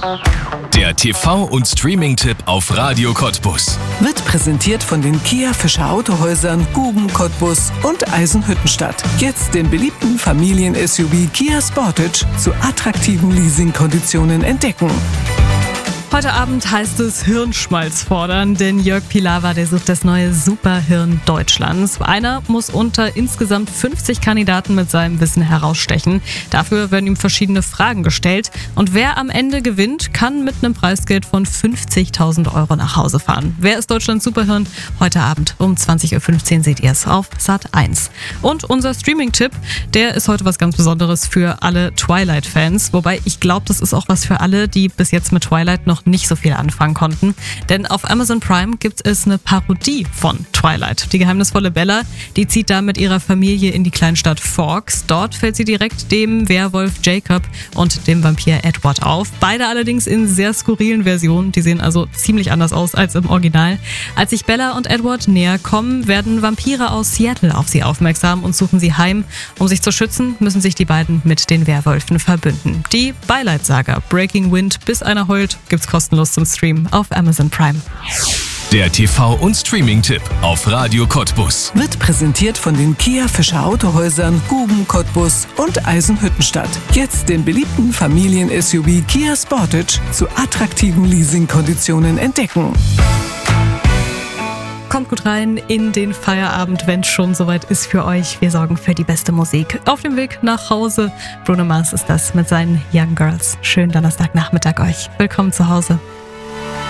Der TV- und Streaming-Tipp auf Radio Cottbus. Wird präsentiert von den Kia Fischer Autohäusern, Guben Cottbus und Eisenhüttenstadt. Jetzt den beliebten Familien-SUV Kia Sportage zu attraktiven Leasingkonditionen entdecken. Heute Abend heißt es Hirnschmalz fordern, denn Jörg Pilawa, der sucht das neue Superhirn Deutschlands. Einer muss unter insgesamt 50 Kandidaten mit seinem Wissen herausstechen. Dafür werden ihm verschiedene Fragen gestellt. Und wer am Ende gewinnt, kann mit einem Preisgeld von 50.000 Euro nach Hause fahren. Wer ist Deutschlands Superhirn? Heute Abend um 20.15 Uhr seht ihr es auf Sat.1. Und unser Streaming-Tipp, der ist heute was ganz Besonderes für alle Twilight-Fans. Wobei ich glaube, das ist auch was für alle, die bis jetzt mit Twilight noch nicht so viel anfangen konnten. Denn auf Amazon Prime gibt es eine Parodie von Twilight. Die geheimnisvolle Bella, die zieht da mit ihrer Familie in die Kleinstadt Forks. Dort fällt sie direkt dem Werwolf Jacob und dem Vampir Edward auf. Beide allerdings in sehr skurrilen Versionen. Die sehen also ziemlich anders aus als im Original. Als sich Bella und Edward näher kommen, werden Vampire aus Seattle auf sie aufmerksam und suchen sie heim. Um sich zu schützen, müssen sich die beiden mit den Werwölfen verbünden. Die Beileidsaga Breaking Wind, bis einer heult, gibt's kostenlos zum Stream auf Amazon Prime. Der TV- und Streaming-Tipp auf Radio Cottbus. Wird präsentiert von den Kia Fischer Autohäusern, Guben Cottbus und Eisenhüttenstadt. Jetzt den beliebten Familien-SUV Kia Sportage zu attraktiven Leasingkonditionen entdecken. Kommt gut rein in den Feierabend, wenn es schon soweit ist für euch. Wir sorgen für die beste Musik. Auf dem Weg nach Hause, Bruno Mars ist das mit seinen Young Girls. Schönen Donnerstagnachmittag euch. Willkommen zu Hause.